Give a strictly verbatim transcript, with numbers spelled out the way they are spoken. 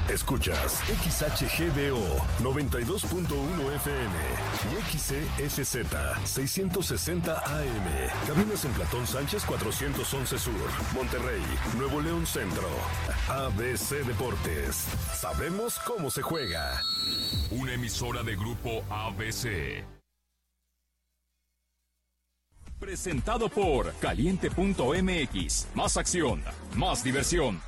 Escuchas X H G D O noventa y dos punto uno F M y X C S Z seiscientos sesenta A M. Cabinas en Platón Sánchez cuatrocientos once Sur, Monterrey, Nuevo León Centro. A B C Deportes. Sabemos cómo se juega. Una emisora de Grupo A B C. Presentado por Caliente punto M X. Más acción, más diversión.